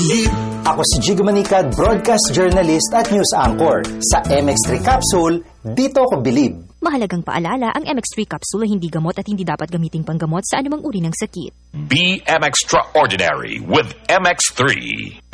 Ako si Jigo Manicad, broadcast journalist at news anchor. Sa MX3 Capsule, dito ako bilib. Mahalagang paalala, ang MX3 capsule ay hindi gamot at hindi dapat gamiting panggamot sa anumang uri ng sakit. Be extraordinary with MX3.